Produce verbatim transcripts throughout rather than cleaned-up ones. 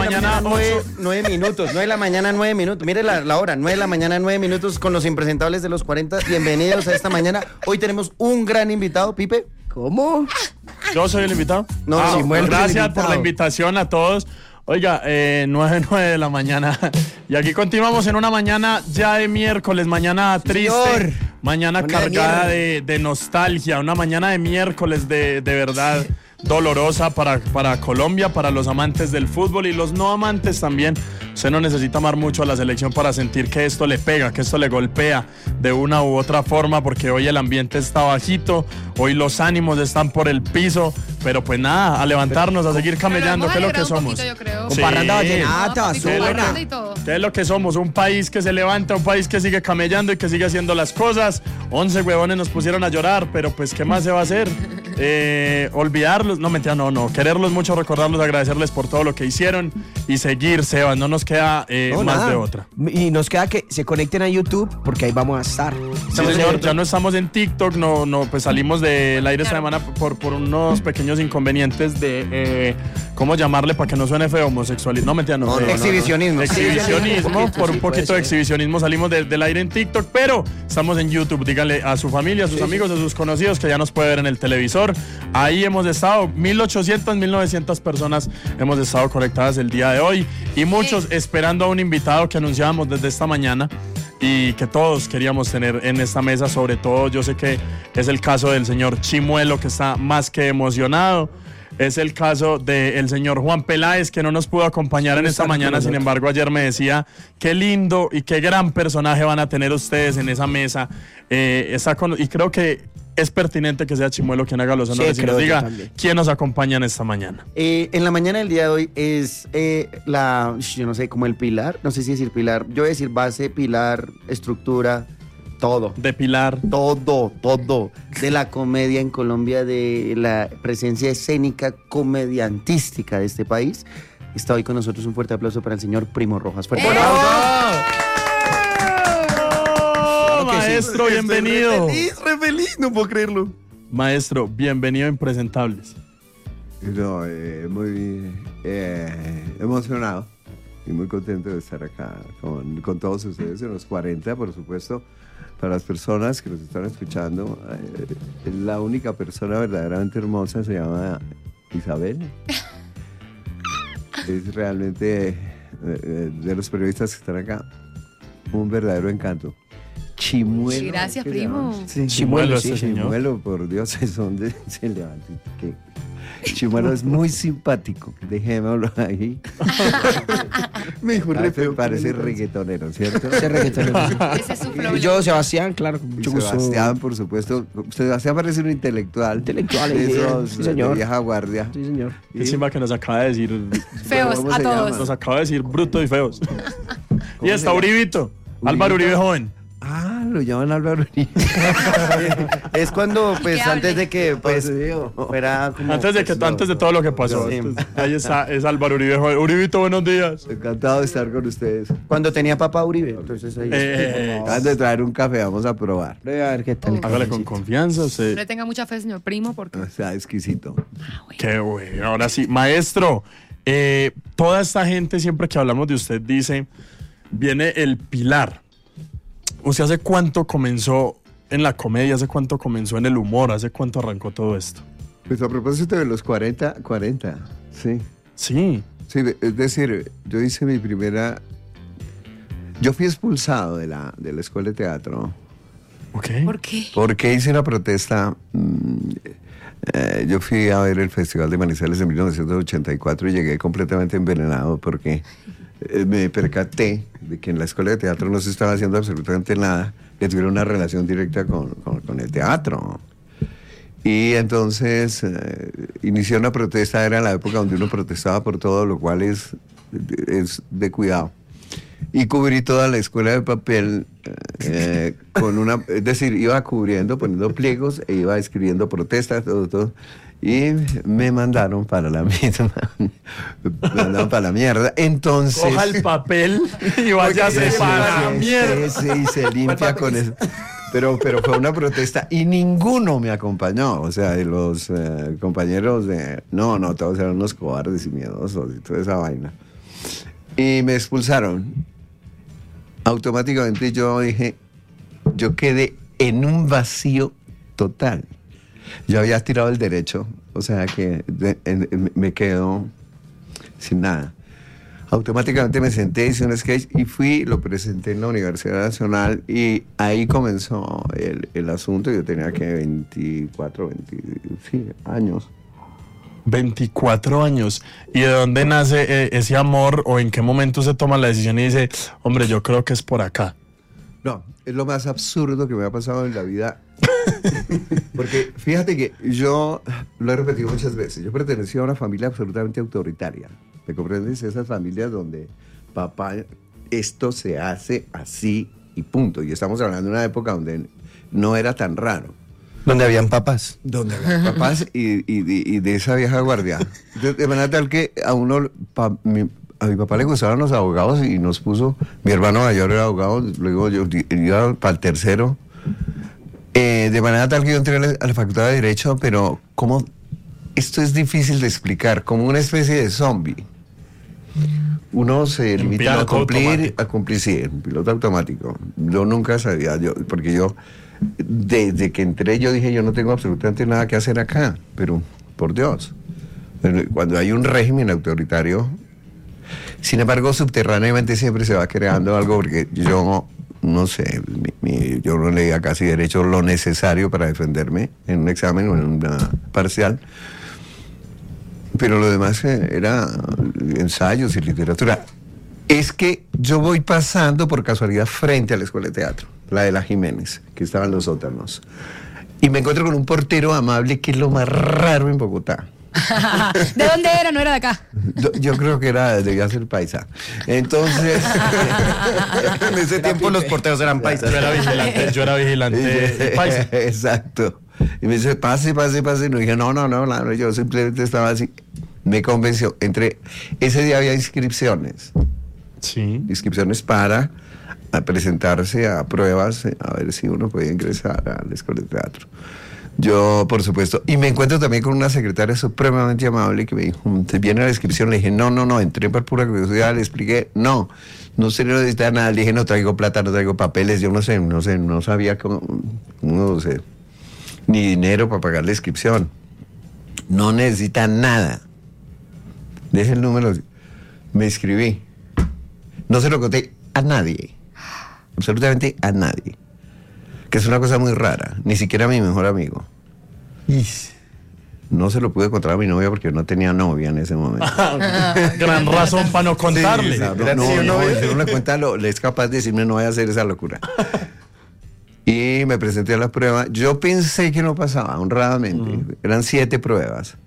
mañana, nueve, nueve minutos, nueve de la mañana, nueve minutos. Mire la, la hora, nueve de la mañana, nueve minutos con los impresentables de los cuarenta. Bienvenidos a esta mañana. Hoy tenemos un gran invitado, Pipe. ¿Cómo? ¿Yo soy el invitado? No, ah, no, gracias por la invitación a todos. Oiga, eh, nueve, nueve de la mañana. Y aquí continuamos en una mañana ya de miércoles, mañana triste, Señor. mañana Una cargada de, de nostalgia, una mañana de miércoles de, de verdad dolorosa para, para Colombia, para los amantes del fútbol y los no amantes también. Usted no necesita amar mucho a la selección para sentir que esto le pega, que esto le golpea de una u otra forma, porque hoy el ambiente está bajito, hoy los ánimos están por el piso, pero pues nada, a levantarnos, a seguir camellando, que es lo que somos. Poquito, yo creo. Con parranda vallenata, No, suena. ¿Qué es lo que somos? Un país que se levanta, un país que sigue camellando y que sigue haciendo las cosas. Once huevones nos pusieron a llorar, pero pues ¿qué más se va a hacer? Eh, olvidarlos, no mentira, no, no, quererlos mucho, recordarlos, agradecerles por todo lo que hicieron y seguir, Sebas, no nos queda eh, No, más nada. de otra. Y nos queda que se conecten a YouTube porque ahí vamos a estar. Sí, señor, ya no estamos en TikTok, no, no, pues salimos del aire esta semana por, por unos pequeños inconvenientes de, eh, ¿cómo llamarle para que no suene feo? Homosexualismo, no mentira, no. No, eh, no, exhibicionismo. Exhibicionismo, por un Sí, puede poquito de ser. exhibicionismo salimos de- del aire en TikTok, pero estamos en YouTube. Dígale a su familia, a sus amigos, a sus conocidos que ya nos puede ver en el televisor. Ahí hemos estado, mil ochocientas, mil novecientas personas hemos estado conectadas el día de hoy y muchos esperando a un invitado que anunciábamos desde esta mañana y que todos queríamos tener en esta mesa. Sobre todo yo sé que es el caso del señor Chimuelo, que está más que emocionado. Es el caso del señor Juan Peláez, que no nos pudo acompañar en esta mañana. Sin embargo, ayer me decía qué lindo y qué gran personaje van a tener ustedes en esa mesa. Eh, está con- y creo que es pertinente que sea Chimuelo quien haga los honores Sí, y nos creo yo diga también. quién nos acompaña en esta mañana. Eh, en la mañana del día de hoy es eh, la, yo no sé, como el pilar, no sé si decir pilar, yo voy a decir base, pilar, estructura, todo. De Pilar. Todo, todo de la comedia en Colombia, de la presencia escénica comediantística de este país. Está hoy con nosotros. Un fuerte aplauso para el señor Primo Rojas. Fuerte ¡Eh! aplauso. Oh, maestro, bienvenido. Re feliz, re feliz, no puedo creerlo. Maestro, bienvenido a Impresentables. No, eh, muy eh, emocionado y muy contento de estar acá con, con todos ustedes en los cuarenta, por supuesto. Para las personas que nos están escuchando, eh, la única persona verdaderamente hermosa se llama Isabel. Es realmente, eh, eh, de los periodistas que están acá, un verdadero encanto. Chimuelo. Sí, gracias, ¿qué se primo. llama? Sí, Chimuelo, sí. este señor. Chimuelo, por Dios, es donde se levanta. ¿Qué? Chimuelo es muy simpático, dejémoslo ahí. Me dijo re Parece, feo. parece reggaetonero, ¿cierto? Ese reggaetonero. Ese es su Y problema. yo, Sebastián, claro, con Y mucho gusto. Sebastián, por supuesto. Sebastián parece un intelectual. Intelectual, de sí, esos sí, de señor. vieja guardia. Sí, señor. Qué chimba que nos acaba de decir, Feos ¿Cómo a se todos. llama? nos acaba de decir bruto y feos. Y ¿Cómo está se llama? Uribito, Álvaro Uribe joven. Ah, lo llaman Álvaro Uribe. Es cuando, pues, Que antes hable. de que, pues, Por Dios. fuera como... Antes de que pues, antes de todo lo que pasó. Sí. Entonces, ahí está, es Álvaro Uribe joven. Uribito, buenos días. Encantado de estar con ustedes. Cuando tenía papá Uribe, entonces ahí... Eh, Antes de traer un café, vamos a probar. A ver qué tal. hágale con confianza, No usted. le tenga mucha fe, señor primo, porque... O sea, exquisito. Qué bueno. Ahora sí, maestro, eh, toda esta gente siempre que hablamos de usted dice, viene el pilar. ¿Usted hace cuánto comenzó en la comedia? ¿Hace cuánto comenzó en el humor? ¿Hace cuánto arrancó todo esto? Pues a propósito de los cuarenta, cuarenta, sí. Sí. Sí, de- es decir, yo hice mi primera... Yo fui expulsado de la, de la escuela de teatro Ok. ¿Por qué? porque hice una protesta. mm, eh, yo fui a ver el Festival de Manizales en mil novecientos ochenta y cuatro y llegué completamente envenenado porque eh, me percaté de que en la escuela de teatro no se estaba haciendo absolutamente nada que tuviera una relación directa con, con- con el teatro. Y entonces eh, inicié una protesta, era la época donde uno protestaba por todo, lo cual es, es de cuidado. Y cubrí toda la escuela de papel eh, con una, es decir, iba cubriendo, poniendo pliegos e iba escribiendo protestas, todo, todo. Y me mandaron para la misma, me mandaron para la mierda. Entonces... Coja el papel y váyase Sí, para la sí, mierda. sí, sí, se limpia con eso. Pero, pero fue una protesta y ninguno me acompañó. O sea, de los eh, compañeros de... No, no, todos eran unos cobardes y miedosos y toda esa vaina. Y me expulsaron. Automáticamente yo dije, yo quedé en un vacío total. Yo había tirado el derecho, o sea que de, en, en, me quedo sin nada. Automáticamente me senté, hice un sketch y fui, lo presenté en la Universidad Nacional y ahí comenzó el, el asunto. Yo tenía que veinticuatro, veinte sí, años. veinticuatro años. ¿Y de dónde nace eh, ese amor o en qué momento se toma la decisión y dice, hombre, yo creo que es por acá? No, es lo más absurdo que me ha pasado en la vida. Porque fíjate que yo, lo he repetido muchas veces, yo pertenecía a una familia absolutamente autoritaria. ¿Me comprendes? Esas familias donde, papá, esto se hace así y punto. Y estamos hablando de una época donde no era tan raro. Donde habían papás. Donde habían papás y, y, y de esa vieja guardia. De, de manera tal que a uno, pa, mi, a mi papá le gustaban los abogados y nos puso, mi hermano mayor era abogado, luego yo iba para el tercero. Eh, de manera tal que yo entré a la, a la Facultad de Derecho, pero como esto es difícil de explicar, como una especie de zombie. Uno se limita a cumplir, a cumplir, sí, un piloto automático. Yo nunca sabía, yo, porque yo, desde que entré, yo dije, yo no tengo absolutamente nada que hacer acá, pero, por Dios, cuando hay un régimen autoritario, sin embargo, subterráneamente siempre se va creando algo, porque yo, no sé, mi, mi, yo no leía casi derecho lo necesario para defenderme en un examen o en una parcial. Pero lo demás era ensayos y literatura. Es que yo voy pasando por casualidad frente a la escuela de teatro, la de la Jiménez, que estaba en los sótanos. Y me encuentro con un portero amable, que es lo más raro en Bogotá. ¿De dónde era? ¿No era de acá? Yo, yo creo que era, debía ser paisa. Entonces, en ese tiempo los porteros eran paisas. Yo era vigilante, yo era vigilante paisa. Exacto. Y me dice, pase, pase, pase. Y no dije, no, no, no, no, yo simplemente estaba así. Me convenció. Entre, ese día había inscripciones. Sí. Inscripciones para a presentarse a pruebas, a ver si uno podía ingresar a la escuela de teatro. Yo, por supuesto, y me encuentro también con una secretaria supremamente amable que me dijo, ¿te viene la inscripción? Le dije, no, no, no, entré por pura curiosidad, le expliqué, no, no se necesita nada, le dije, no traigo plata, no traigo papeles, yo no sé, no sé, no sabía cómo, no sé, ni dinero para pagar la inscripción. No necesita nada. Deje el número, me inscribí. No se lo conté a nadie, absolutamente a nadie. Que es una cosa muy rara, ni siquiera a mi mejor amigo. No se lo pude contar a mi novia porque no tenía novia en ese momento. Gran razón para no contarle. Sí, no, no, no, no, si uno le cuenta, lo, le es capaz de decirme no voy a hacer esa locura. Y me presenté a la prueba. Yo pensé que no pasaba, honradamente. Mm. Eran siete pruebas.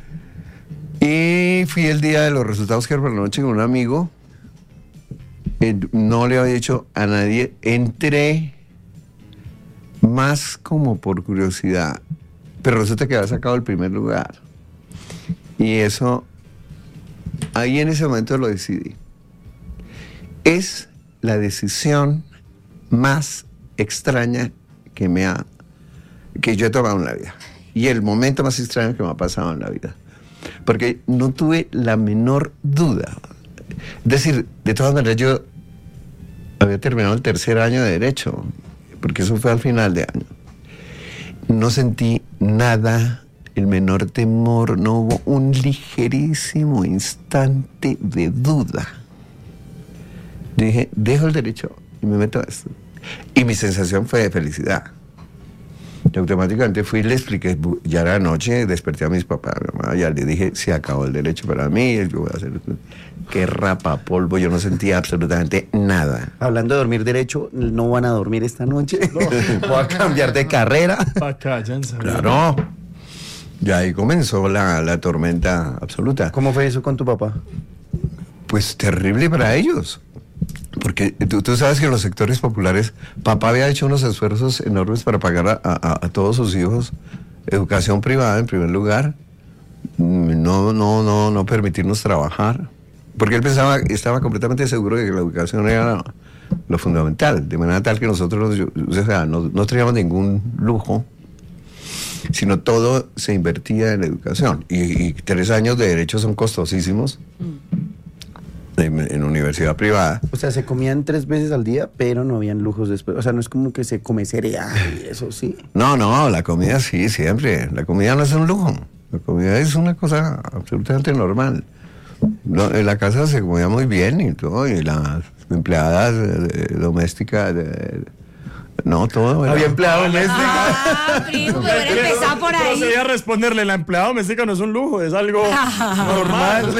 Y fui el día de los resultados, que era por la noche, con un amigo. Eh, no le había dicho a nadie. Entré más como por curiosidad, pero resulta que había sacado el primer lugar. Y eso, ahí en ese momento lo decidí. Es la decisión más extraña que me ha, que yo he tomado en la vida. Y el momento más extraño que me ha pasado en la vida. Porque no tuve la menor duda. Es decir, de todas maneras, yo había terminado el tercer año de Derecho, porque eso fue al final de año. No sentí nada, el menor temor, no hubo un ligerísimo instante de duda. Dije, dejo el derecho y me meto a esto. Y mi sensación fue de felicidad. Y automáticamente fui y le expliqué, ya era noche, desperté a mis papás, a mi mamá, ya le dije, se acabó el derecho para mí, yo voy a hacer esto. Qué rapapolvo, yo no sentía absolutamente nada. Hablando de dormir derecho, ¿no van a dormir esta noche? No. Voy a cambiar de carrera. Claro. Y ahí comenzó la, la tormenta absoluta. ¿Cómo fue eso con tu papá? Pues terrible para ellos. Porque tú, tú sabes que en los sectores populares, papá había hecho unos esfuerzos enormes para pagar a, a, a todos sus hijos educación privada en primer lugar, no, no, no, no permitirnos trabajar, porque él pensaba, estaba completamente seguro de que la educación era lo, lo fundamental, de manera tal que nosotros, o sea, no, no teníamos ningún lujo, sino todo se invertía en educación. Y, y tres años de derecho son costosísimos. en, en universidad privada. O sea, se comían tres veces al día, pero no habían lujos después. O sea, no es como que se come cereal y eso, ¿sí? No, no, la comida sí, siempre. La comida no es un lujo. La comida es una cosa absolutamente normal. No, en la casa se comía muy bien y todo, y las empleadas eh, domésticas, eh, no, todo. Había empleado doméstico. Ah, primo, pero era empezar por ahí. Procedía a responderle, la empleada doméstica no es un lujo, es algo normal.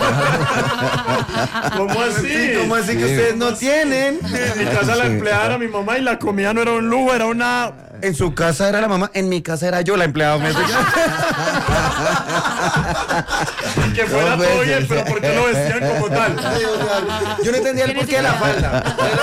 ¿Cómo así? Sí, ¿cómo así que ustedes no tienen? En mi casa la empleada era mi mamá y la comida no era un lujo, era una... En su casa era la mamá, en mi casa era yo la empleada doméstica. Que fuera No, pues, todo bien, sí, pero sí. ¿por qué lo vestían como tal? Yo no entendía el porqué de la falda.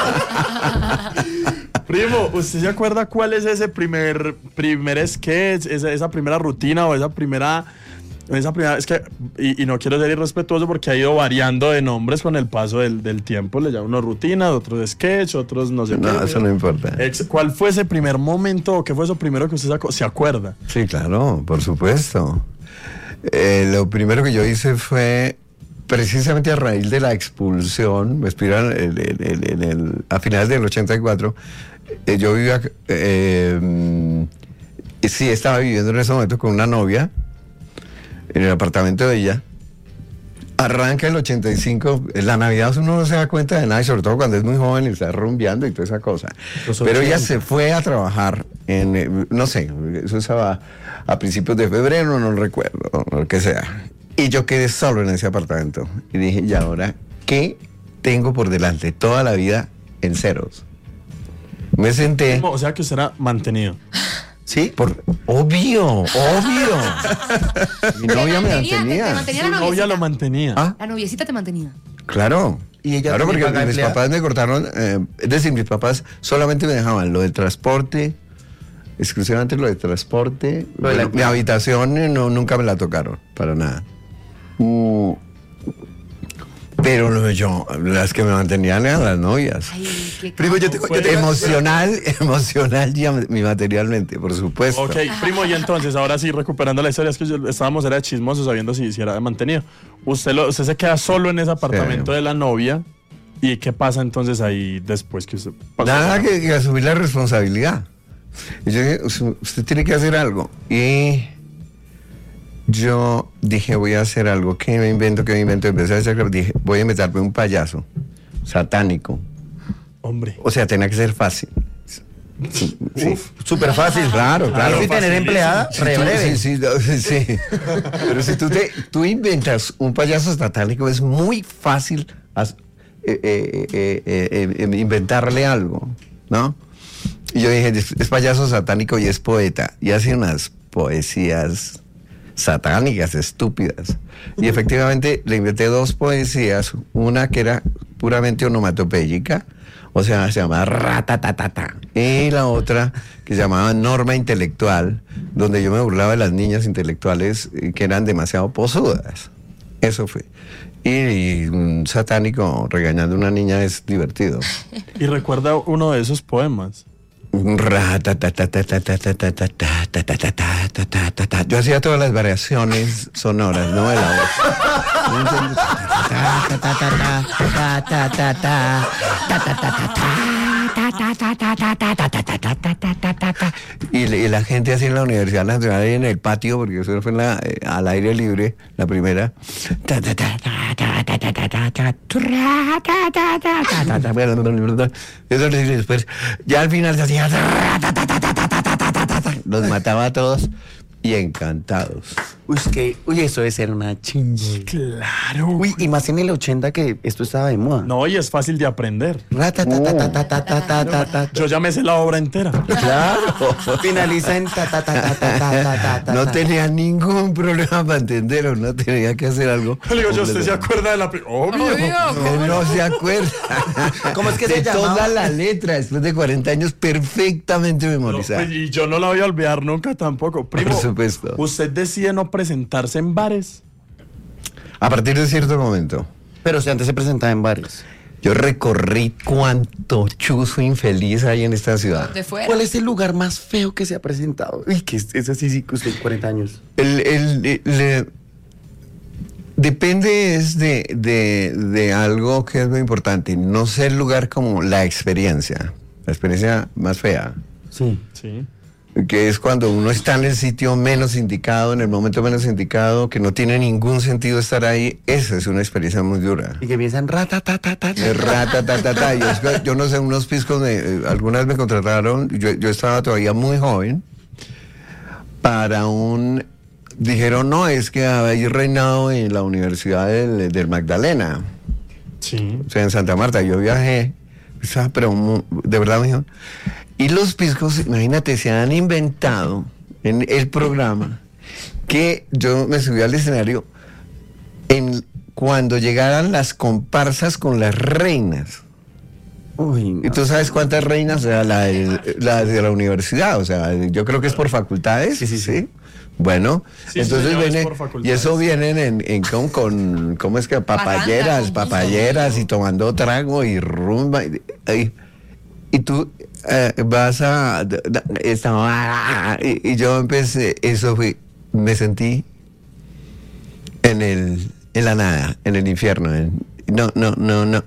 Primo, ¿usted se acuerda cuál es ese primer, primer sketch, esa, esa primera rutina o esa primera... Esa primera, es que, y, y no quiero ser irrespetuoso porque ha ido variando de nombres con el paso del, del tiempo. Le llaman uno rutina, otros sketch, otros no sé qué. No, eso no importa. Ex- ¿Cuál fue ese primer momento o qué fue eso primero que usted se, acu- se acuerda? Sí, claro, por supuesto. Eh, lo primero que yo hice fue precisamente a raíz de la expulsión, me expiran en, en- en- en el- a finales del ochenta y cuatro, eh, yo vivía, eh, mm, sí, estaba viviendo en ese momento con una novia en el apartamento de ella. Arranca el ochenta y cinco, en la Navidad uno no se da cuenta de nada, y sobre todo cuando es muy joven y está rumbeando y toda esa cosa. Los Pero ella ochenta. se fue a trabajar en, eh, no sé, eso estaba a principios de febrero, no recuerdo, o lo que sea. Y yo quedé solo en ese apartamento. Y dije, ¿y ahora qué tengo por delante? Toda la vida en ceros. Me senté. O sea que usted era mantenido. ¿Sí? Por, obvio, obvio. Mi novia me mantenía, te- te mantenía. mantenía Su la novia noviecita. lo mantenía. Ah, La noviecita te mantenía. claro. ¿Y ella claro, también porque paga mis empleada? papás me cortaron, eh, es decir, mis papás solamente me dejaban lo del transporte, exclusivamente lo del transporte. Lo de la Bueno, mi empleada. habitación eh, no, nunca me la tocaron, para nada. Mm, pero lo de yo, las que me mantenían eran las novias. Ay, qué Primo, yo capo. te- yo te- Emocional, emocional y am- y materialmente, por supuesto. Ok, primo, y entonces, ahora sí, recuperando la historia, es que yo- estábamos era de chismosos sabiendo si, si era de mantenido. Usted, lo, usted se queda solo en ese apartamento Sí. de la novia. ¿Y qué pasa entonces ahí después que usted pasó? Nada que, que asumir la responsabilidad. Y yo dije, "Us- usted tiene que hacer algo". Y yo dije, voy a hacer algo. ¿Qué me invento? ¿Qué me invento? Empecé a hacer, dije, voy a inventarme un payaso satánico. Hombre. O sea, tenía que ser fácil. Sí, sí. Súper fácil. Claro, claro. Y tener empleada, Si re tú- breve. sí, sí, no, sí, sí. Pero si tú, te, tú inventas un payaso satánico, es muy fácil as- eh, eh, eh, eh, eh, inventarle algo, ¿no? Y yo dije, es, es payaso satánico y es poeta. Y hace unas poesías satánicas, estúpidas. Y efectivamente le inventé dos poesías, una que era puramente onomatopéyica, o sea, se llamaba Ratatatata, y la otra que se llamaba Norma Intelectual, donde yo me burlaba de las niñas intelectuales eh, que eran demasiado posudas. Eso fue. Y, y un satánico regañando a una niña es divertido. Y recuerda uno de esos poemas. Ra-ta-ta-ta-ta-ta-ta-ta-ta-ta-ta-ta-ta-ta-ta. Yo hacía todas las variaciones sonoras, no de la voz. ¿No entiendes? Y, y la gente así en la Universidad Nacional y en el patio, porque eso fue en la, eh, al aire libre, la primera. Eso y después, ya al final se hacía. Los mataba a todos y encantados. Uy, es que, uy, eso debe ser una chinga. Claro. Uy, y más en el ochenta que esto estaba de moda. No, y es fácil de aprender. Ratatatatatatatata. Yo ya me sé la obra entera. Claro. Finaliza en ta ta ta ta ta ta ta ta. No tenía ningún problema para entenderlo, no tenía que hacer algo. Le digo, yo, ¿usted se acuerda de la pri- Obvio. No, no se acuerda. ¿Cómo es que de se llamaba? toda la letra, después de cuarenta años, perfectamente No, memorizada. pues, y yo no la voy a olvidar nunca tampoco. Primo, Por supuesto. ¿usted decide no presentarse en bares? A partir de cierto momento, Pero si antes se presentaba en bares. yo recorrí cuánto chuzo infeliz hay en esta ciudad. De fuera. ¿Cuál es el lugar más feo que se ha presentado? Uy, que es, es así, sí, que usted cuarenta años. El, el- el- le- depende es de, de, de algo que es muy importante. No sé el lugar como la experiencia. La experiencia más fea. Sí. Sí. Que es cuando uno está en el sitio menos indicado, en el momento menos indicado, que no tiene ningún sentido estar ahí. Esa es una experiencia muy dura. Y que piensan ratatatata. Ratatatata. Yo, yo no sé, unos piscos, me, eh, algunas me contrataron, yo, yo estaba todavía muy joven, para un... Dijeron, no, es que habéis reinado en la Universidad del, del Magdalena, Sí. o sea, en Santa Marta. Yo viajé, o sea, pero mu- de verdad me dijeron. Y los piscos, imagínate, se han inventado en el programa que yo me subí al escenario en cuando llegaran las comparsas con las reinas. Uy, ¿Y no. tú sabes cuántas reinas? O sea, la, de- la de la universidad, o sea, yo creo que es por facultades. Sí, sí, sí. Bueno, Sí, entonces señor, es viene, por y facultades. eso vienen en, en con, con, ¿cómo es que? Papayeras, Parranda, con papayeras y tomando trago y rumba. Y, y, y tú eh, vas a... d- d- estaba- y, y yo empecé, eso fue, me sentí en el, en la nada, en el infierno. en- no, no, no, no.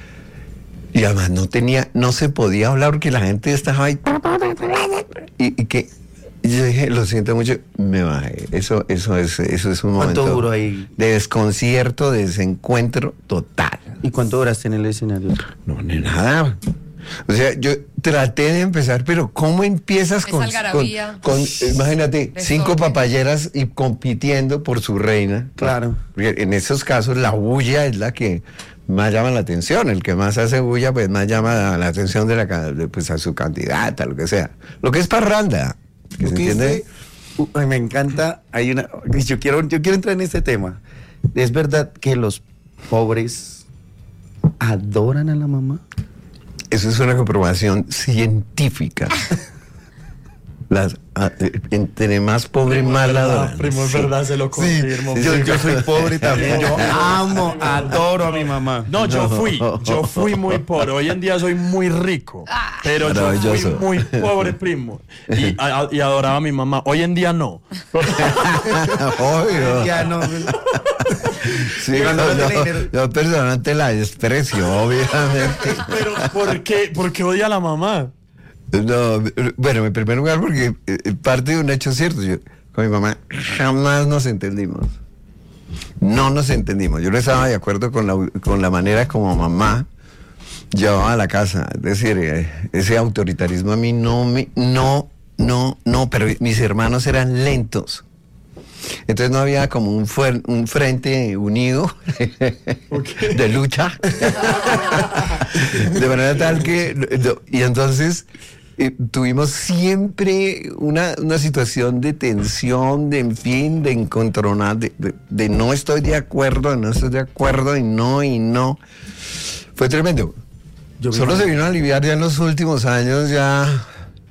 Y además no tenía, no se podía hablar porque la gente estaba ahí. Y, y que y yo dije, lo siento mucho, me bajé. Eso, eso es, eso es un ¿Cuánto momento duró ahí? de desconcierto, de desencuentro total. ¿Y cuánto duraste en el escenario? No, ni nada. O sea, yo traté de empezar, pero ¿cómo empiezas Esa con, con, algarabía. con, imagínate, cinco Desorden. papayeras y compitiendo por su reina? Claro. Porque en esos casos la bulla es la que más llama la atención. El que más hace bulla, pues más llama la atención de la ca- de, pues, a su candidata, lo que sea. Lo que es parranda. ¿Que se Lo que entiende? dice- Uh, ay, me encanta. Hay una. Yo quiero, yo quiero entrar en este tema. ¿Es verdad que los pobres adoran a la mamá? Eso es una comprobación científica. Las, a- eh, entre más pobre, más la adoran. Primo, es verdad, se lo confirmo. Yo, yo soy pobre también. Yo amo, adoro a mi mamá. No, yo fui, yo fui muy pobre. Hoy en día soy muy rico, pero yo fui Maravilloso. muy pobre, primo. Y, a- a- y adoraba a mi mamá. Hoy en día no. Obvio. Ya no. Sí, Cuando no, no tiene yo, dinero. yo personalmente la desprecio, obviamente. Pero ¿por qué? ¿Por qué odia a la mamá? No, bueno, en primer lugar porque eh, parte de un hecho cierto. Yo con mi mamá jamás nos entendimos. No nos entendimos. Yo no estaba de acuerdo con la, con la manera como mamá llevaba a la casa. Es decir, eh, ese autoritarismo a mí no me... No, no, no, pero mis hermanos eran lentos. Entonces no había como un, fuer- un frente unido de lucha. De manera tal que... no, y entonces eh, tuvimos siempre una, una situación de tensión, de en fin, de encontronar, de, de- de no estoy de acuerdo, de no estoy de acuerdo, y no, y no. Fue tremendo. Yo Solo me- se vino a aliviar ya en los últimos años, ya...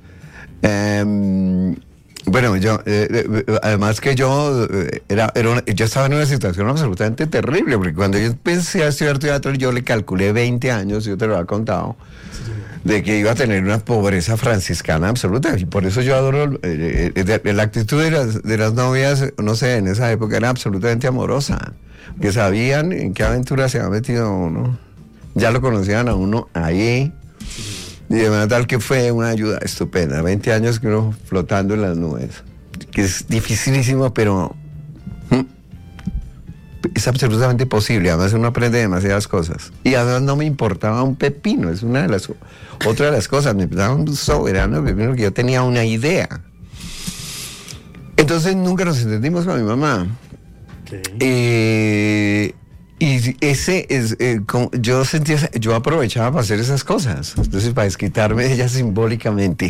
em, bueno, yo, eh, eh, además que yo eh, era, era una- yo estaba en una situación absolutamente terrible, porque cuando yo empecé a estudiar teatro, yo le calculé veinte años, yo te lo había contado, de que iba a tener una pobreza franciscana absoluta, y por eso yo adoro, eh, eh, de- la actitud de las, de las novias, no sé, en esa época era absolutamente amorosa, que sabían en qué aventura se había metido uno, ya lo conocían a uno ahí. Y de manera tal que fue una ayuda estupenda. veinte años que uno flotando en las nubes. Que es dificilísimo, pero ¿hmm? es absolutamente posible. Además uno aprende demasiadas cosas. Y además no me importaba un pepino. Es una de las... Otra de las cosas. Me importaba un soberano pepino que yo tenía una idea. Entonces nunca nos entendimos con mi mamá. Eh, y ese es, eh, como- yo sentía, yo aprovechaba para hacer esas cosas, entonces para desquitarme de ellas simbólicamente.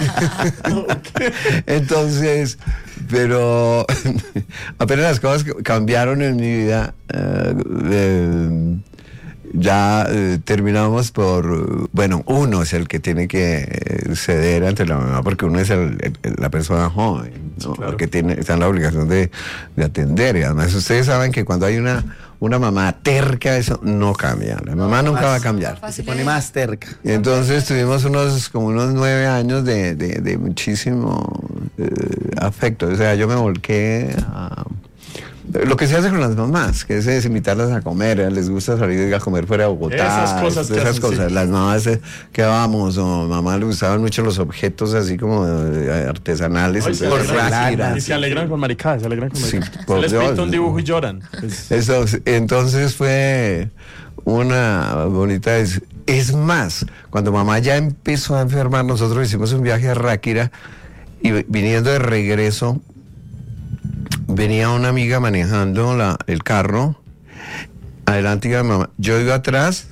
Entonces, pero apenas las cosas cambiaron en mi vida, eh, eh, ya eh, terminamos por, bueno, uno es el que tiene que eh, ceder ante la mamá, porque uno es el- el- la persona joven, ¿no? claro. Que tiene, está en la obligación de, de atender. Y además ustedes saben que cuando hay una, una mamá terca, eso no cambia. La mamá nunca va a cambiar. Se pone más terca. Y entonces tuvimos unos como unos nueve años de, de, de muchísimo eh, afecto. O sea, yo me volqué a, lo que se hace con las mamás, que es, es invitarlas a comer, eh, les gusta salir a comer fuera de Bogotá. Esas cosas que esas hacen, cosas. sí. Las mamás eh, que vamos, o mamá le gustaban mucho los objetos así como eh, artesanales. Ay, se entonces, alegran. Ráquira, Y se alegran con maricadas, se alegran con Sí, maricadas. por Se les Dios. pinta un dibujo y lloran. Es- Eso, entonces fue una bonita... Es, es más, cuando mamá ya empezó a enfermar, nosotros hicimos un viaje a Ráquira y viniendo de regreso, venía una amiga manejando la, el carro, adelante iba mi mamá, yo iba atrás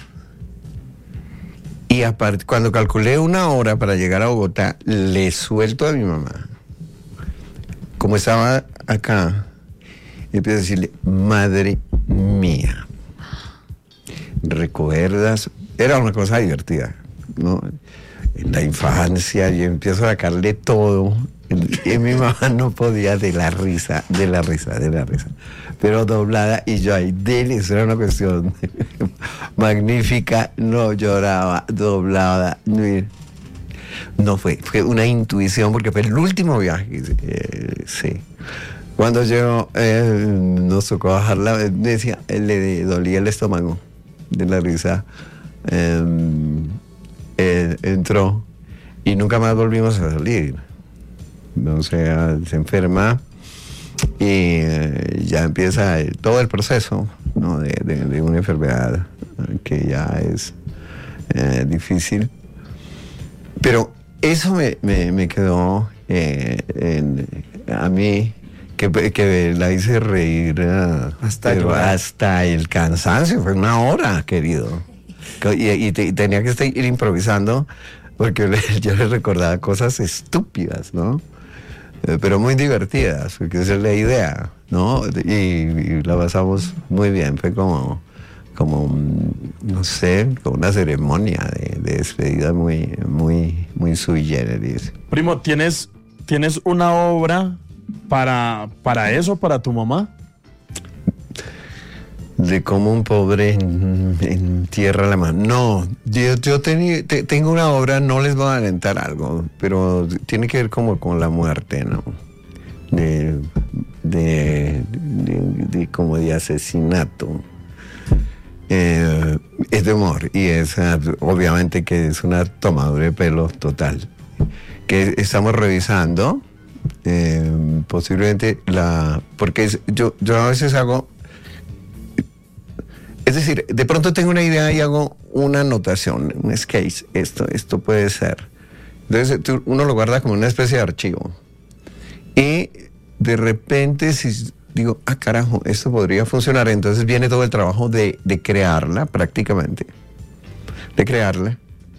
y apart, cuando calculé una hora para llegar a Bogotá, le suelto a mi mamá, como estaba acá, y empiezo a decirle, madre mía, recuerdas, era una cosa divertida, ¿no? En la infancia, yo empiezo a sacarle todo, y mi mamá no podía de la risa, de la risa, de la risa, pero doblada, y yo ahí, dele, eso era una cuestión magnífica, no lloraba, doblada, no, no fue, fue una intuición, porque fue el último viaje, eh, sí. Cuando yo, eh, nos tocó bajarla, me decía, le dolía el estómago de la risa, eh, eh, entró y nunca más volvimos a salir. O sea, se enferma y eh, ya empieza el- todo el proceso, ¿no? de, de- de una enfermedad eh, que ya es eh, difícil. Pero eso me, me- me quedó eh, en- a mí, que, que la hice reír eh, Hasta pero llorar. hasta el cansancio, fue una hora, querido. Y, y te- y tenía que estar ir improvisando porque le- yo le recordaba cosas estúpidas, ¿no? Eh, pero muy divertidas, porque esa es la idea, ¿no? Y, y la pasamos muy bien, fue como, como mm, no sé, como una ceremonia de, de despedida muy, muy, muy sui generis. Primo, ¿tienes, ¿tienes una obra para, para eso, para tu mamá? De cómo un pobre en, en tierra la mano. No, yo, yo teni- te- tengo una obra, no les voy a adelantar algo, pero tiene que ver como con la muerte, ¿no? De, de, de- de- como de asesinato. Eh, es de humor y es ah, obviamente que es una tomadura de pelo total. Que estamos revisando, eh, posiblemente la... Porque es- yo, yo a veces hago... Es decir, de pronto tengo una idea y hago una anotación, un sketch, esto, esto puede ser. Entonces tú- uno lo guarda como una especie de archivo. Y de repente si digo, ah carajo, esto podría funcionar, entonces viene todo el trabajo de, de crearla prácticamente. De crearla.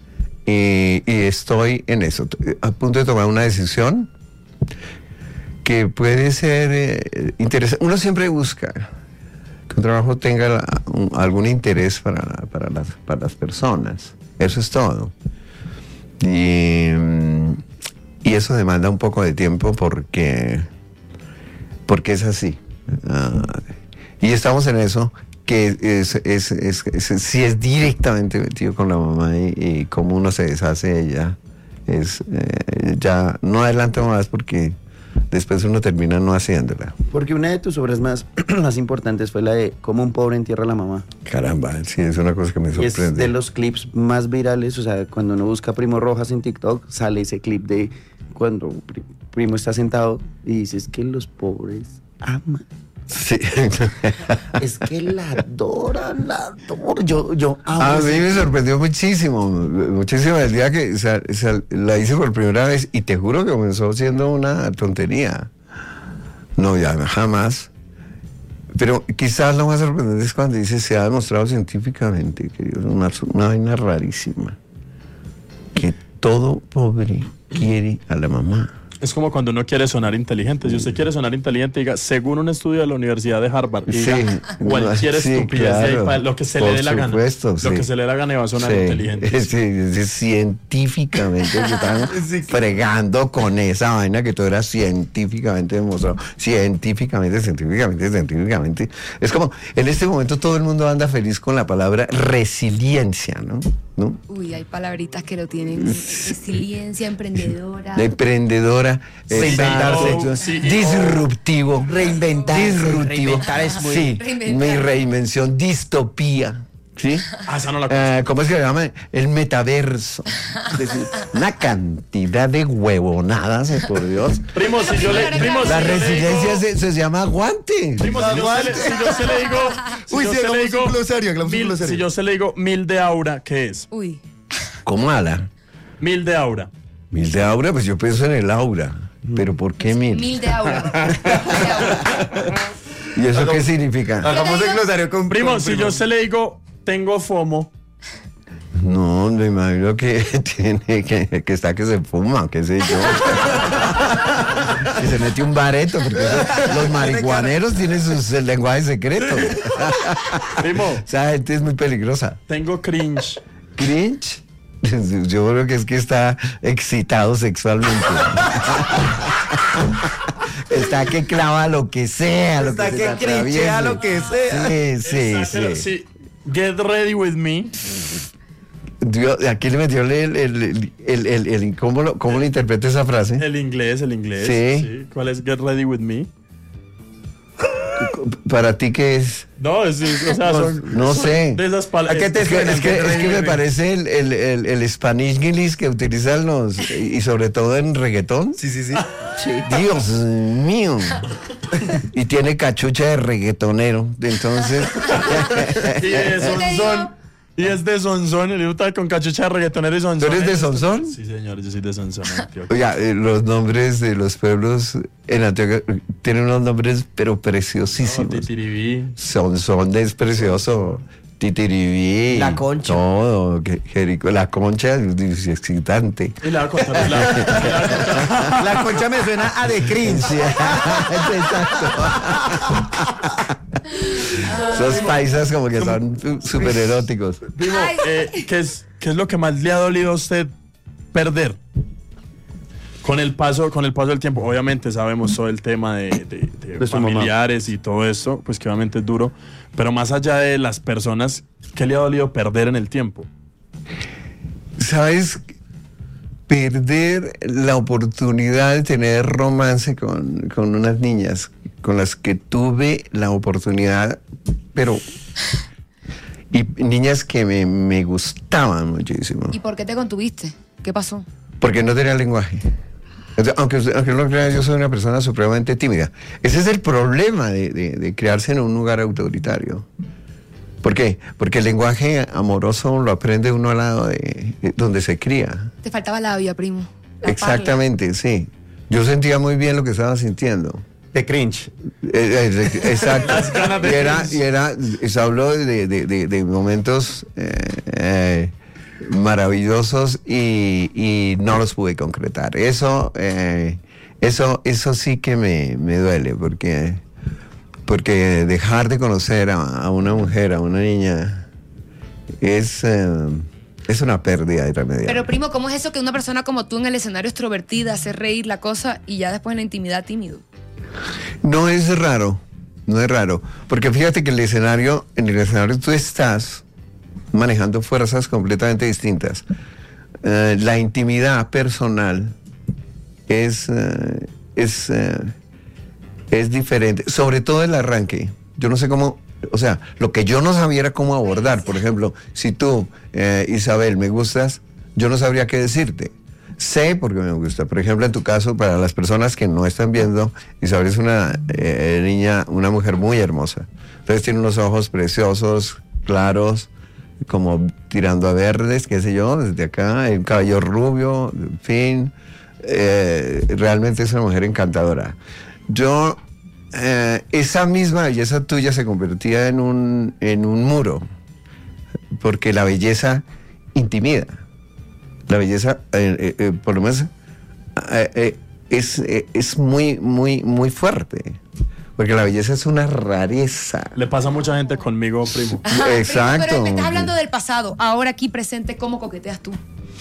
Y, y estoy en eso, a punto de tomar una decisión que puede ser eh, interesante. Uno siempre busca que un trabajo tenga la- un- algún interés para, para, las, para las personas. Eso es todo. Y, mm, y eso demanda un poco de tiempo porque, porque es así. Ah, y estamos en eso, que es, es, es, es- sí es directamente metido con la mamá y, y cómo uno se deshace de ella. Es, eh, ya no adelanto más porque después uno termina no haciéndola. Porque una de tus obras más, más importantes fue la de Cómo un pobre entierra a la mamá. Caramba, sí, es una cosa que me Y es sorprende. de los clips más virales, o sea, cuando uno busca Primo Rojas en TikTok, sale ese clip de cuando Pri- Primo está sentado y dices que los pobres aman. Sí. Es que la adoran, la adoran. Yo, yo amo A ese mí me clip. sorprendió muchísimo, muchísimo el día que o sea, o sea, la hice por primera vez y te juro que comenzó siendo una tontería. No, ya jamás. Pero quizás lo más sorprendente es cuando dice se ha demostrado científicamente que es una, una vaina rarísima. Que todo pobre quiere a la mamá. Es como cuando uno quiere sonar inteligente. Si usted quiere sonar inteligente, diga, según un estudio de la Universidad de Harvard, y diga Sí, cualquier sí, estupidez de ahí claro. pa- lo que se Por le dé la gana. supuesto, Lo sí. que se le dé la gana y va a sonar Sí, inteligente. sí, sí, científicamente que están fregando con esa vaina que todo era científicamente demostrado. Científicamente, científicamente, científicamente. Es como, en este momento todo el mundo anda feliz con la palabra resiliencia, ¿no? ¿no? Uy, hay palabritas que lo tienen. Resiliencia, emprendedora. De emprendedora, Reinventarse. exacto, Sí, disruptivo, Reinventar. disruptivo, Reinventar es muy- sí, Reinventar. mi reinvención, distopía, ¿sí? Ah, esa no la conozco. Eh, ¿Cómo es que se llama? El metaverso. Es decir, una cantidad de huevonadas, eh, por Dios. Primo, si yo le, primo, si La yo le resiliencia digo- se, se llama aguante. Primo, si yo, se le, si yo se le digo. Si Uy, yo sí, se le hagamos digo un glosario, hagamos un mil- glosario. Si yo se le digo mil de aura, ¿qué es? Uy. ¿Cómo ala? Mil de aura. Mil de aura, pues yo pienso en el aura. Pero ¿por qué mil? Mil de aura. Mil de aura. ¿Y eso qué significa? Hagamos el glosario con Primo, con si yo se le digo tengo FOMO, No, me imagino que tiene que, que está que se fuma, qué sé yo. Que se mete un bareto, porque eso- los marihuaneros tienen sus lenguajes secretos. primo, Esa gente es muy peligrosa. tengo cringe. ¿Cringe? Yo creo que es que está excitado sexualmente. Está que clava lo que sea, lo Está que, que se le crinchea atraviese. lo que sea. Sí, sí, Exacto, sí. Get ready with me. Dios, aquí le metió el, el, el, el, el- el- ¿cómo, lo, ¿cómo le interpreta esa frase? El inglés, el inglés. Sí. ¿Cuál es Get ready with me? ¿Para ti qué es? No, es, es- o sea, son, No son sé. de esas palabras. ¿A qué te Es que, suena? es que, es que me parece el, el, el, el Spanish English que utilizan los, y sobre todo en reggaetón. Sí, sí, sí. Dios mío. Y tiene cachucha de reggaetonero. Entonces, Y de Yo te digo- Sonsón. Y es de Sonsón. El está con cachucha de reggaetonero y Sonsón. ¿tú eres de Sonsón? Sí, señor, yo soy de Sonsón, Antioquia. Oiga, eh, los nombres de los pueblos en Antioquia eh, tienen unos nombres, pero No, preciosísimos. Titiribí. Sonsón es precioso. Titiribí. La Concha. Todo. que- Jerico, la concha es excitante. Y le voy a contar. le voy a- le voy a contar. La concha me suena a de cringe. Sí, exacto. Esos paisas como que son súper eróticos. Primo, Ay. eh, ¿qué, es, ¿qué es lo que más le ha dolido a usted perder? Con el paso, con el paso del tiempo, obviamente sabemos todo el tema de, de- de De su mamá. familiares y todo esto, pues que obviamente es duro, pero más allá de las personas, ¿qué le ha dolido perder en el tiempo? ¿Sabes? Perder la oportunidad de tener romance con, con unas niñas con las que tuve la oportunidad, pero... Y niñas que me, me gustaban muchísimo. ¿Y por qué te contuviste? ¿Qué pasó? Porque no tenía lenguaje. Entonces, Aunque, aunque no lo crean, yo soy una persona supremamente tímida. Ese es el problema de, de, de criarse en un lugar autoritario. ¿Por qué? Porque el lenguaje amoroso lo aprende uno al lado de, de donde se cría. Te faltaba labia, primo. La Exactamente, sí. Yo sentía muy bien lo que estaba sintiendo. De cringe. Eh, eh, exacto. ganas de Y era, cringe. y era, y se habló de, de- de- de momentos eh, eh, maravillosos y, y no los pude concretar. Eso, eh, eso, eso sí que me, me duele, porque, porque dejar de conocer a, a una mujer, a una niña, es, eh, es una pérdida irremediable. Pero primo, ¿cómo es eso que una persona como tú en el escenario extrovertida hace reír la cosa y ya después en la intimidad tímido? No es raro, no es raro, porque fíjate que el escenario, en el escenario tú estás manejando fuerzas completamente distintas. Eh, la intimidad personal es, eh, es, eh, es diferente, sobre todo el arranque. Yo no sé cómo, o sea, lo que yo no sabía era cómo abordar. Por ejemplo, si tú, eh, Isabel, me gustas, yo no sabría qué decirte. Sé porque me gusta. Por ejemplo, en tu caso, para las personas que no están viendo, Isabel es una eh, niña, una mujer muy hermosa. Entonces tiene unos ojos preciosos, claros, como tirando a verdes, qué sé yo, desde acá, el cabello rubio, en fin. Eh, realmente es una mujer encantadora. Yo, eh, esa misma belleza tuya se convertía en un, en un muro, porque la belleza intimida. La belleza, eh, eh, eh, por lo menos, eh, eh, es, eh, es muy, muy, muy fuerte. Porque la belleza es una rareza. Le pasa a mucha gente conmigo, primo. Ajá, Exacto. Pero me estás hablando del pasado. Ahora aquí presente, ¿cómo coqueteas tú?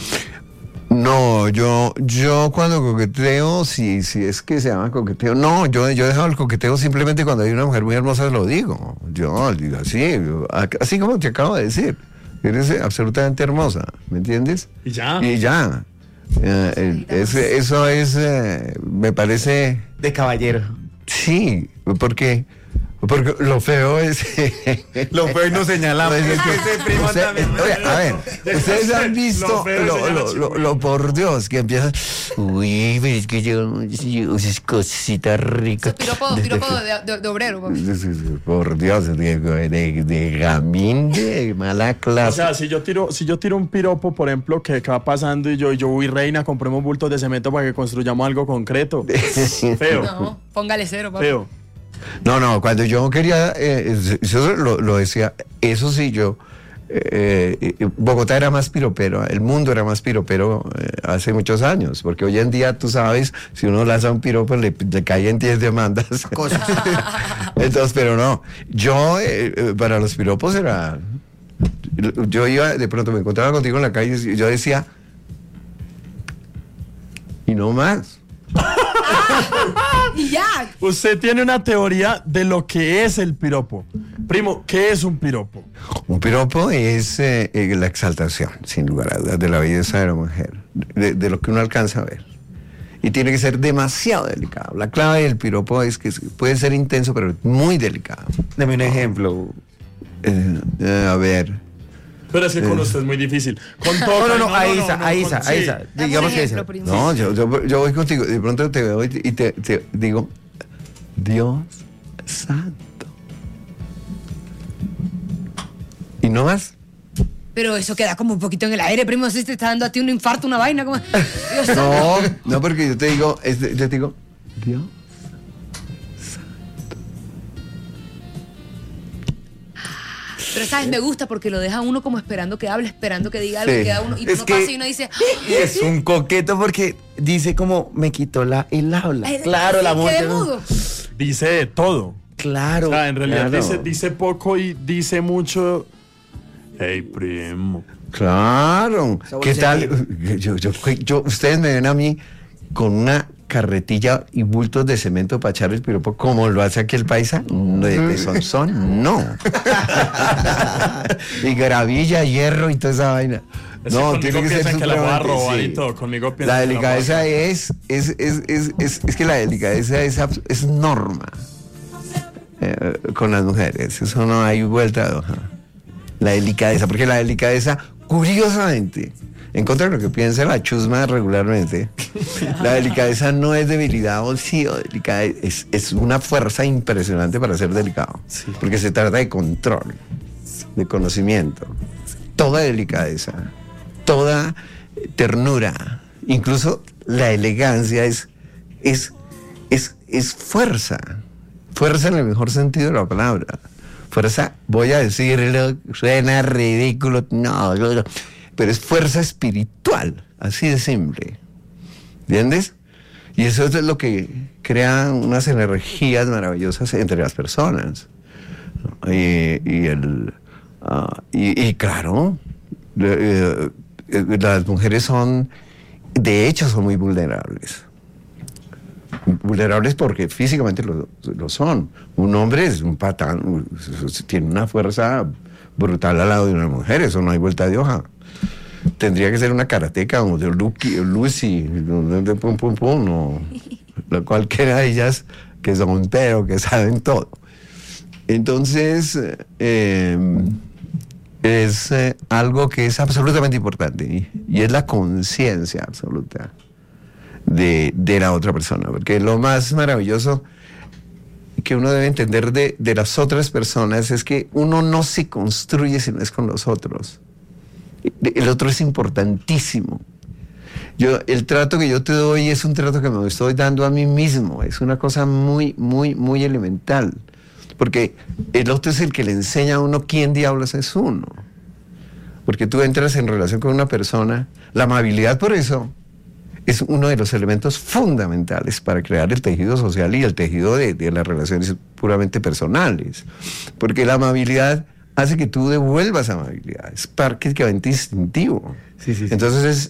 No, yo, yo cuando coqueteo, si, si es que se llama coqueteo, no, yo, yo he dejado el coqueteo simplemente cuando hay una mujer muy hermosa, lo digo. Yo digo así, yo- así como te acabo de decir. eres absolutamente hermosa, ¿me entiendes? Y ya. Y ya. Eh, eh, es- eso es, eh, me parece, De caballero. sí, porque, porque lo feo es... Lo feo y nos señalamos. Pues es que- Ese primo usted- también. oye, a ver, ustedes han visto Lo feo lo, es señalar lo- lo- lo por Dios que empiezan. Uy, pero es que yo, yo esas cositas Eso ricas. es piropo, piropo de, de- de obrero, papi. Por Dios, de, de, de gamín de mala O clase. sea, si yo tiro, si yo tiro un piropo, por ejemplo, que va pasando y yo, y yo voy reina, compremos bultos de cemento para que construyamos algo concreto. Feo, No, póngale cero, papi. feo. No, no, cuando yo quería, eh, eso lo, lo decía, eso sí, yo, eh, eh, Bogotá era más piropero, el mundo era más piropero eh, hace muchos años, porque hoy en día, tú sabes, si uno lanza un piropo le, le caen diez demandas. Cosas. Entonces, pero no, yo eh, eh, para los piropos era, yo iba, de pronto me encontraba contigo en la calle y yo decía, y no más. Y ya. Usted tiene una teoría de lo que es el piropo. Primo, ¿qué es un piropo? Un piropo es eh, eh, la exaltación, sin lugar a dudas, de la belleza de la mujer, de, de lo que uno alcanza a ver. Y tiene que ser demasiado delicado. La clave del piropo es que es- puede ser intenso, pero muy delicado. Dame un ejemplo. Eh, eh, a ver. Pero es que con usted es muy difícil. Con todo. No, no, no, ahí está, ahí está, con- ahí sí. está. Dame Digamos un que ejemplo, esa. primo. No, yo, yo, yo voy contigo. De pronto te veo y te, y te- te digo, Dios santo. ¿Y no más? Pero eso queda como un poquito en el aire, primo. Si te está dando a ti un infarto, una vaina, como. Dios santo. No, no, porque yo te digo, es de- yo te digo, Dios. Pero, ¿sabes? Me gusta porque lo deja uno como esperando que hable, esperando que diga algo. Sí. Y, queda uno, y Es uno que- pasa y uno dice. Y es un coqueto porque dice como me quitó la, el habla. "Ay, Claro, sí, la mujer. quedé mudo". Dice de todo. Claro. O sea, en realidad claro. dice, dice poco y dice mucho. Hey, primo. Claro. Sabor ¿Qué tal? sentido. Yo, yo, yo- ustedes me ven a mí con una carretilla y bultos de cemento para echar el piropo como lo hace aquí el paisa. No, de, de Sonsón, no. Y gravilla, hierro y toda esa vaina. Es que No, conmigo tiene que ser piensan que la voy a supremamente, robar sí. y todo. Conmigo piensan La que la voy a delicadeza robar. es es, es, es, es, es que la delicadeza es, abs- es norma eh, con las mujeres. Eso no hay vuelta de hoja. La delicadeza, porque la delicadeza, curiosamente, en contra de lo que piensa la chusma regularmente, la delicadeza no es debilidad o sí o delicadeza, es, es una fuerza impresionante para ser delicado. Porque se trata de control, de conocimiento. Toda delicadeza, toda ternura, incluso la elegancia es, es, es, es fuerza. Fuerza en el mejor sentido de la palabra. Fuerza, voy a decirlo, suena ridículo, no, no, no, pero es fuerza espiritual, así de simple. ¿Entiendes? Y eso es lo que crea unas energías maravillosas entre las personas. ¿No? Y, y el, ah, y, y claro, eh, eh, las mujeres son, de hecho, son muy vulnerables. Vulnerables porque físicamente lo, lo son. Un hombre es un patán, tiene una fuerza brutal al lado de una mujer, eso no hay vuelta de hoja. Tendría que ser una karateca como de Lucky, Lucy, de pum pum pum, o la cualquiera de ellas que son pero que saben todo. Entonces, eh, es eh, algo que es absolutamente importante y, y es la conciencia absoluta de, de la otra persona, porque lo más maravilloso que uno debe entender de, de las otras personas es que uno no se construye si no es con los otros. El otro es importantísimo. Yo, el trato que yo te doy es un trato que me estoy dando a mí mismo, es una cosa muy, muy, muy elemental, porque el otro es el que le enseña a uno quién diablos es uno, porque tú entras en relación con una persona, la amabilidad por eso es uno de los elementos fundamentales para crear el tejido social y el tejido de, de las relaciones puramente personales. Porque la amabilidad hace que tú devuelvas amabilidad, es prácticamente instintivo. Sí, sí, sí. Entonces es